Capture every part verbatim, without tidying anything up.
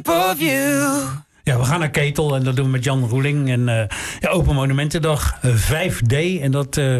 Ja, we gaan naar Ketel en dat doen we met Jan Roeling. En uh, ja, Open Monumentendag uh, vijf D. En dat uh,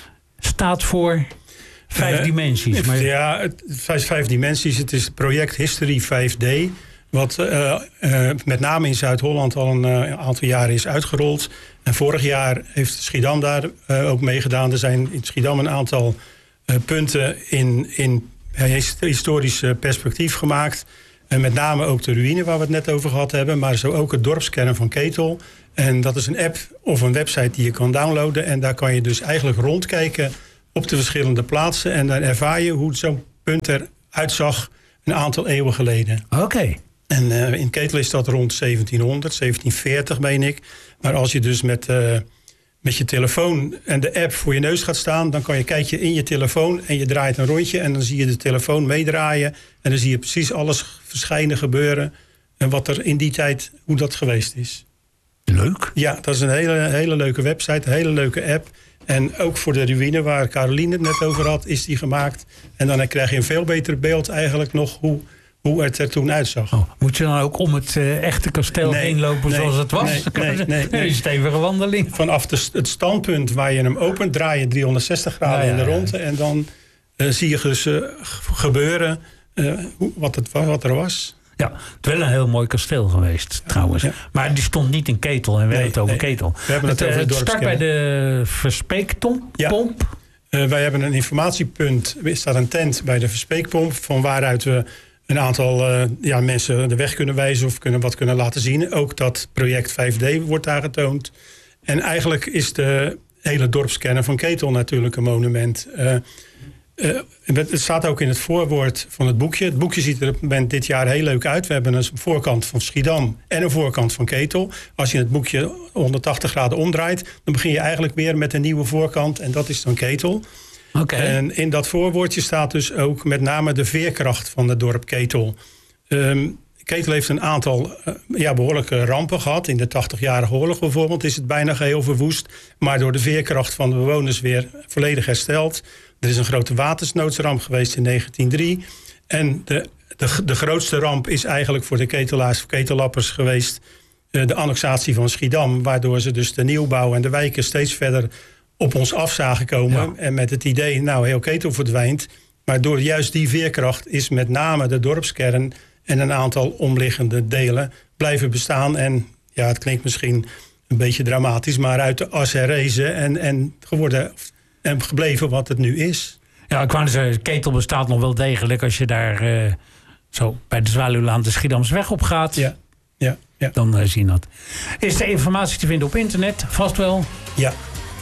staat voor vijf uh, dimensies. Maar... Ja, het is vijf dimensies. Het is het project History vijf D. Wat uh, uh, met name in Zuid-Holland al een uh, aantal jaren is uitgerold. En vorig jaar heeft Schiedam daar uh, ook meegedaan. Er zijn in Schiedam een aantal uh, punten in, in uh, historisch uh, perspectief gemaakt. En met name ook de ruïne waar we het net over gehad hebben. Maar zo ook het dorpskern van Ketel. En dat is een app of een website die je kan downloaden. En daar kan je dus eigenlijk rondkijken op de verschillende plaatsen. En dan ervaar je hoe zo'n punt eruit zag een aantal eeuwen geleden. Oké. Okay. En uh, in Ketel is dat rond zeventienhonderd, zeventien veertig meen ik. Maar als je dus met, uh, met je telefoon en de app voor je neus gaat staan... dan kan je kijken in je telefoon en je draait een rondje... en dan zie je de telefoon meedraaien. En dan zie je precies alles verschijnen, gebeuren... en wat er in die tijd, hoe dat geweest is. Leuk. Ja, dat is een hele, hele leuke website, een hele leuke app. En ook voor de ruïne waar Caroline het net over had, is die gemaakt. En dan krijg je een veel beter beeld eigenlijk nog... hoe Hoe het er toen uitzag. Oh, moet je dan ook om het uh, echte kasteel nee, heen lopen nee, zoals het was? Nee, nee, nee, nee, nee. Een stevige wandeling. Vanaf de, het standpunt waar je hem opent, draai je driehonderdzestig graden ja, ja, in de ronde. Ja. En dan uh, zie je dus uh, gebeuren uh, wat, het, wat er was. Ja, het is wel een heel mooi kasteel geweest ja, trouwens. Ja. Maar die stond niet in Ketel en we nee, hebben het over nee. Ketel. We hebben het, het, over het start bij de Verspeekpomp. Ja. Uh, wij hebben een informatiepunt. Er staat een tent bij de Verspeekpomp. Van waaruit we een aantal uh, ja, mensen de weg kunnen wijzen of kunnen, wat kunnen laten zien. Ook dat project vijf D wordt daar getoond. En eigenlijk is de hele dorpskern van Ketel natuurlijk een monument. Uh, uh, het staat ook in het voorwoord van het boekje. Het boekje ziet er dit jaar heel leuk uit. We hebben een voorkant van Schiedam en een voorkant van Ketel. Als je het boekje honderdtachtig graden omdraait... dan begin je eigenlijk weer met een nieuwe voorkant. En dat is dan Ketel. Okay. En in dat voorwoordje staat dus ook met name de veerkracht van het dorp Ketel. Um, Ketel heeft een aantal uh, ja, behoorlijke rampen gehad. In de tachtigjarige oorlog bijvoorbeeld is het bijna geheel verwoest. Maar door de veerkracht van de bewoners weer volledig hersteld. Er is een grote watersnoodsramp geweest in negentien drie. En de, de, de grootste ramp is eigenlijk voor de Ketelaars of Ketellappers geweest... Uh, de annexatie van Schiedam. Waardoor ze dus de nieuwbouw en de wijken steeds verder... op ons af zagen komen. Ja. En met het idee, nou, heel Ketel verdwijnt. Maar door juist die veerkracht is met name de dorpskern... en een aantal omliggende delen blijven bestaan. En ja, het klinkt misschien een beetje dramatisch... maar uit de as herrezen en, en geworden en gebleven wat het nu is. Ja, ik wou zeggen, Ketel bestaat nog wel degelijk... als je daar uh, zo bij de Zwaluwlaan de Schiedamsweg op gaat. Ja, ja, ja. Dan uh, zie je dat. Is de informatie te vinden op internet? Vast wel? Ja.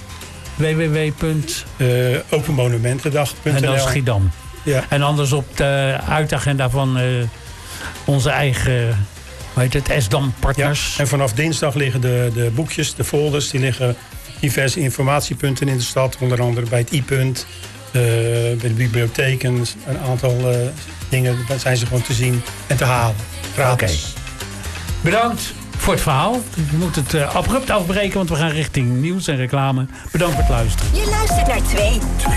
w w w punt open monumentendag punt n l. En dan Schiedam. Ja. En anders op de uitagenda van uh, onze eigen, hoe heet het, Esdam Partners. Ja. En vanaf dinsdag liggen de, de boekjes, de folders, die liggen diverse informatiepunten in de stad. Onder andere bij het I-punt, uh, bij de bibliotheken. Een aantal uh, dingen zijn ze gewoon te zien en te halen. Gratis. Okay. Bedankt voor het verhaal. We moeten het uh, abrupt afbreken, want we gaan richting nieuws en reclame. Bedankt voor het luisteren. Je luistert naar twee.